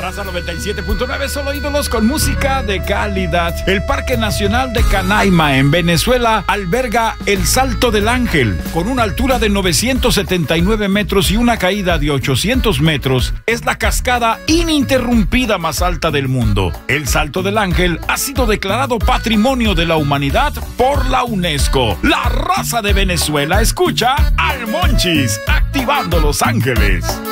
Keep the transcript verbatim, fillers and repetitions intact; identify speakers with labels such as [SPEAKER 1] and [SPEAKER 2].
[SPEAKER 1] Raza noventa y siete punto nueve, solo ídolos con música de calidad. El Parque Nacional de Canaima en Venezuela alberga el Salto del Ángel. Con una altura de novecientos setenta y nueve metros y una caída de ochocientos metros, es la cascada ininterrumpida más alta del mundo. El Salto del Ángel ha sido declarado Patrimonio de la Humanidad por la UNESCO. La raza de Venezuela escucha al Monchis, activando Los Ángeles.